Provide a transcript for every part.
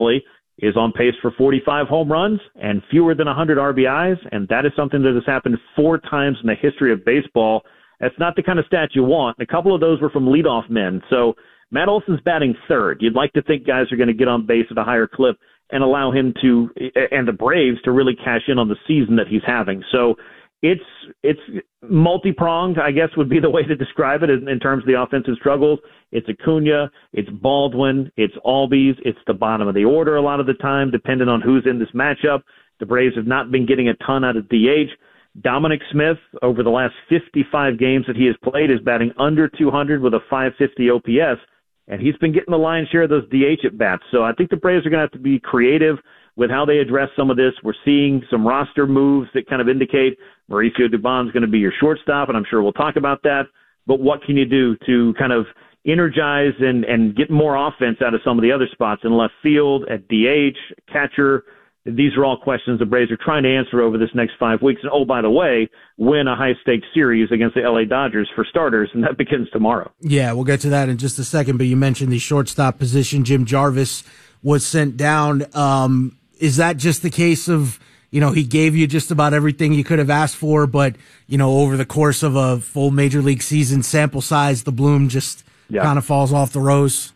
is on pace for 45 home runs and fewer than 100 RBIs, and that is something that has happened 4 times in the history of baseball. That's not the kind of stat you want. A couple of those were from leadoff men. So Matt Olson's batting third. You'd like to think guys are going to get on base at a higher clip and allow him to, and the Braves, to really cash in on the season that he's having. So it's multi-pronged, I guess would be the way to describe it in terms of the offensive struggles. It's Acuna, it's Baldwin, it's Albies, it's the bottom of the order a lot of the time, depending on who's in this matchup. The Braves have not been getting a ton out of DH. Dominic Smith, over the last 55 games that he has played, is batting under 200 with a 550 OPS, and he's been getting the lion's share of those DH at-bats. So I think the Braves are going to have to be creative with how they address some of this. We're seeing some roster moves that kind of indicate Mauricio Dubon's going to be your shortstop, and I'm sure we'll talk about that. But what can you do to kind of energize and get more offense out of some of the other spots in left field, at DH, catcher? These are all questions the Braves are trying to answer over this next 5 weeks. And, oh, by the way, win a high-stakes series against the LA Dodgers for starters, and that begins tomorrow. Yeah, we'll get to that in just a second, but you mentioned the shortstop position. Jim Jarvis was sent down. Is that just the case of, he gave you just about everything you could have asked for, but, over the course of a full major league season sample size, the bloom just kind of falls off the rose?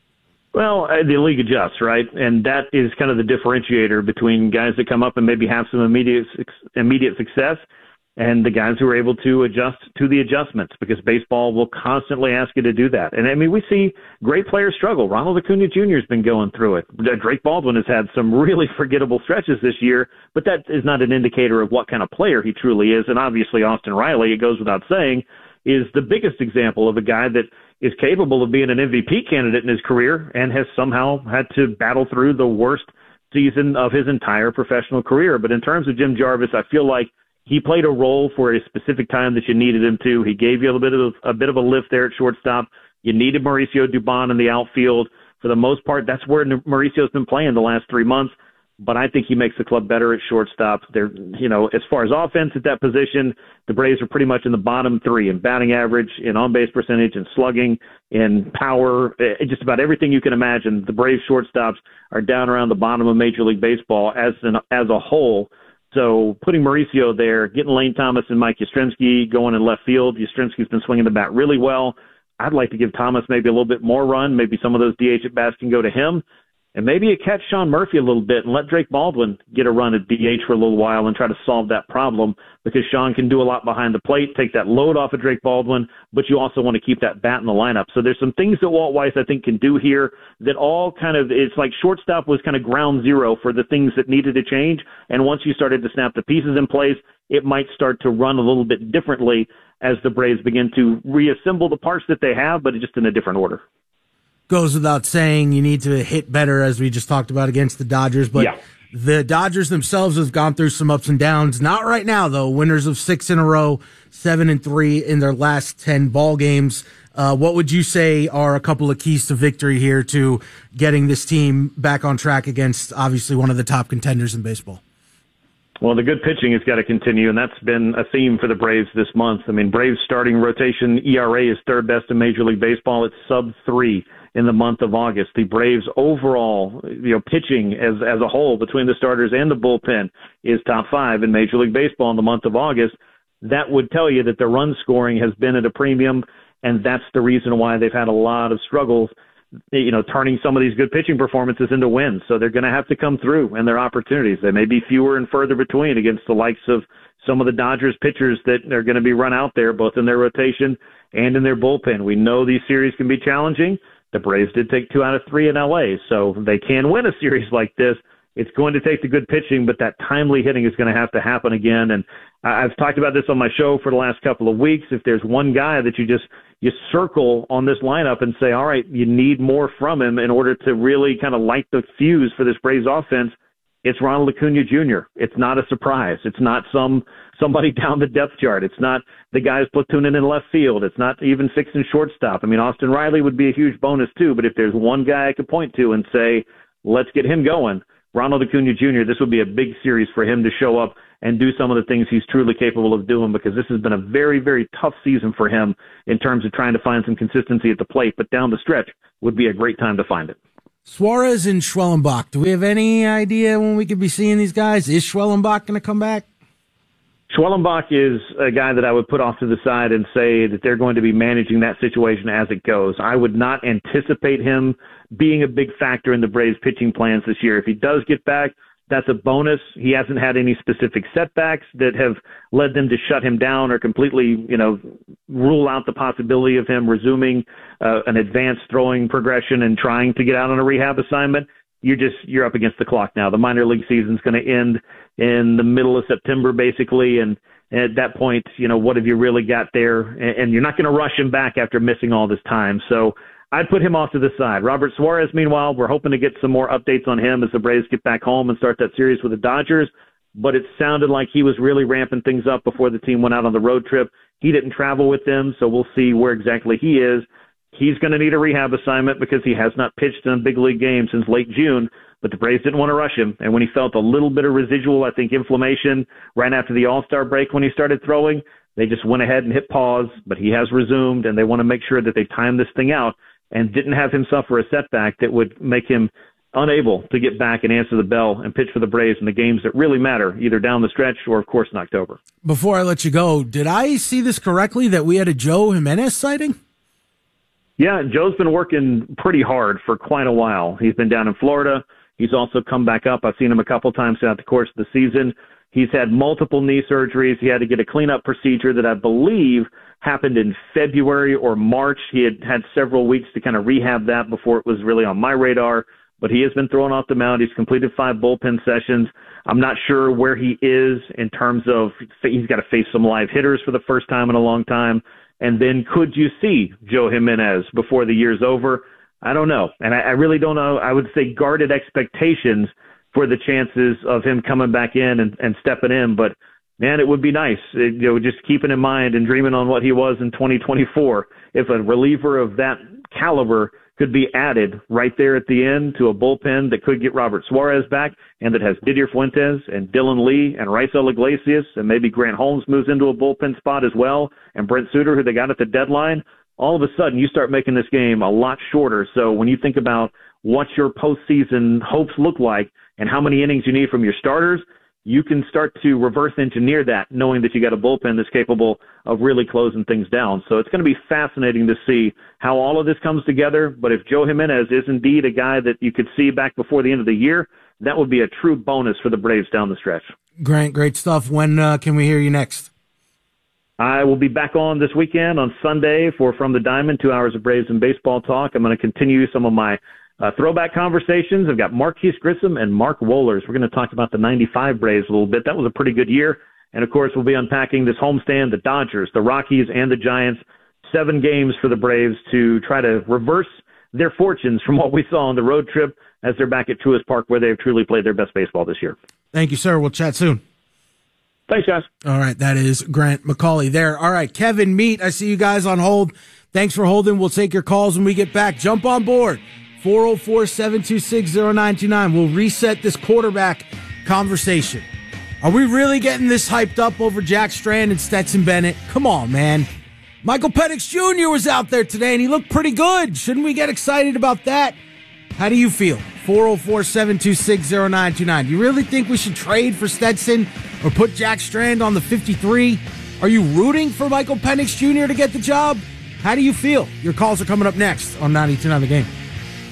Well, the league adjusts, right? And that is kind of the differentiator between guys that come up and maybe have some immediate success and the guys who are able to adjust to the adjustments, because baseball will constantly ask you to do that. And, I mean, we see great players struggle. Ronald Acuna Jr. has been going through it. Drake Baldwin has had some really forgettable stretches this year, but that is not an indicator of what kind of player he truly is. And obviously Austin Riley, it goes without saying, is the biggest example of a guy that is capable of being an MVP candidate in his career and has somehow had to battle through the worst season of his entire professional career. But in terms of Jim Jarvis, I feel like he played a role for a specific time that you needed him to. He gave you a bit of a lift there at shortstop. You needed Mauricio Dubon in the outfield. For the most part, that's where Mauricio's been playing the last 3 months. But I think he makes the club better at shortstop. They're, as far as offense at that position, the Braves are pretty much in the bottom 3 in batting average, in on-base percentage, in slugging, in power, just about everything you can imagine. The Braves shortstops are down around the bottom of Major League Baseball as a whole. So putting Mauricio there, getting Lane Thomas and Mike Yastrzemski going in left field. Yastrzemski's been swinging the bat really well. I'd like to give Thomas maybe a little bit more run. Maybe some of those DH at-bats can go to him. And maybe you catch Sean Murphy a little bit and let Drake Baldwin get a run at DH for a little while and try to solve that problem, because Sean can do a lot behind the plate, take that load off of Drake Baldwin, but you also want to keep that bat in the lineup. So there's some things that Walt Weiss, I think, can do here that all kind of, it's like shortstop was kind of ground zero for the things that needed to change. And once you started to snap the pieces in place, it might start to run a little bit differently as the Braves begin to reassemble the parts that they have, but just in a different order. Goes without saying, you need to hit better, as we just talked about, against the Dodgers. But the Dodgers themselves have gone through some ups and downs. Not right now, though. Winners of 6 in a row, 7-3 in their last 10 ball games. What would you say are a couple of keys to victory here to getting this team back on track against, obviously, one of the top contenders in baseball? Well, the good pitching has got to continue, and that's been a theme for the Braves this month. I mean, Braves starting rotation ERA is third best in Major League Baseball. It's sub-3 in the month of August. The Braves overall, pitching as a whole between the starters and the bullpen is top 5 in Major League Baseball in the month of August. That would tell you that the run scoring has been at a premium, and that's the reason why they've had a lot of struggles, turning some of these good pitching performances into wins. So they're going to have to come through, and their opportunities, they may be fewer and further between against the likes of some of the Dodgers pitchers that are going to be run out there, both in their rotation and in their bullpen. We know these series can be challenging. The Braves did take 2 out of 3 in L.A., so they can win a series like this. It's going to take the good pitching, but that timely hitting is going to have to happen again. And I've talked about this on my show for the last couple of weeks. If there's one guy that you circle on this lineup and say, all right, you need more from him in order to really kind of light the fuse for this Braves offense, it's Ronald Acuna Jr. It's not a surprise. It's not somebody down the depth chart. It's not the guys platooning in left field. It's not even fixing shortstop. I mean, Austin Riley would be a huge bonus too, but if there's one guy I could point to and say, let's get him going, Ronald Acuna Jr., this would be a big series for him to show up and do some of the things he's truly capable of doing, because this has been a very, very tough season for him in terms of trying to find some consistency at the plate, but down the stretch would be a great time to find it. Suarez and Schwellenbach. Do we have any idea when we could be seeing these guys? Is Schwellenbach going to come back? Schwellenbach is a guy that I would put off to the side and say that they're going to be managing that situation as it goes. I would not anticipate him being a big factor in the Braves pitching plans this year. If he does get back, that's a bonus. He hasn't had any specific setbacks that have led them to shut him down or completely, rule out the possibility of him resuming an advanced throwing progression and trying to get out on a rehab assignment. You're up against the clock now. The minor league season's going to end in the middle of September, basically, and at that point, what have you really got there? And you're not going to rush him back after missing all this time. So I'd put him off to the side. Robert Suarez, meanwhile, we're hoping to get some more updates on him as the Braves get back home and start that series with the Dodgers. But it sounded like he was really ramping things up before the team went out on the road trip. He didn't travel with them, so we'll see where exactly he is. He's going to need a rehab assignment because he has not pitched in a big league game since late June, but the Braves didn't want to rush him. And when he felt a little bit of residual, I think, inflammation right after the All-Star break when he started throwing, they just went ahead and hit pause, but he has resumed, and they want to make sure that they time this thing out and didn't have him suffer a setback that would make him unable to get back and answer the bell and pitch for the Braves in the games that really matter, either down the stretch or, of course, in October. Before I let you go, did I see this correctly that we had a Joe Jimenez sighting? Yeah, Joe's been working pretty hard for quite a while. He's been down in Florida. He's also come back up. I've seen him a couple times throughout the course of the season. He's had multiple knee surgeries. He had to get a cleanup procedure that I believe happened in February or March. He had several weeks to kind of rehab that before it was really on my radar. But he has been thrown off the mound. He's completed 5 bullpen sessions. I'm not sure where he is in terms of he's got to face some live hitters for the first time in a long time. And then could you see Joe Jimenez before the year's over? I don't know. And I really don't know. I would say guarded expectations for the chances of him coming back in and stepping in. But, man, it would be nice, just keeping in mind and dreaming on what he was in 2024. If a reliever of that caliber could be added right there at the end to a bullpen that could get Robert Suarez back and that has Didier Fuentes and Dylan Lee and Raisel Iglesias, and maybe Grant Holmes moves into a bullpen spot as well, and Brent Suter, who they got at the deadline, all of a sudden you start making this game a lot shorter. So when you think about what your postseason hopes look like and how many innings you need from your starters, you can start to reverse engineer that, knowing that you got a bullpen that's capable of really closing things down. So it's going to be fascinating to see how all of this comes together. But if Joe Jimenez is indeed a guy that you could see back before the end of the year, that would be a true bonus for the Braves down the stretch. Grant, great stuff. When can we hear you next? I will be back on this weekend on Sunday for From the Diamond, 2 hours of Braves and baseball talk. I'm going to continue some of my throwback conversations. I've got Marquise Grissom and Mark Wohlers. We're going to talk about the 95 Braves a little bit. That was a pretty good year. And, of course, we'll be unpacking this homestand, the Dodgers, the Rockies, and the Giants. 7 games for the Braves to try to reverse their fortunes from what we saw on the road trip as they're back at Truist Park, where they've truly played their best baseball this year. Thank you, sir. We'll chat soon. Thanks, guys. All right, that is Grant McAuley there. All right, Kevin Meat, I see you guys on hold. Thanks for holding. We'll take your calls when we get back. Jump on board. 404-726-0929. We'll reset this quarterback conversation. Are we really getting this hyped up over Jack Strand and Stetson Bennett? Come on, man. Michael Penix Jr. was out there today, and he looked pretty good. Shouldn't we get excited about that? How do you feel? 404-726-0929. Do you really think we should trade for Stetson or put Jack Strand on the 53? Are you rooting for Michael Penix Jr. to get the job? How do you feel? Your calls are coming up next on 92.9 The Game.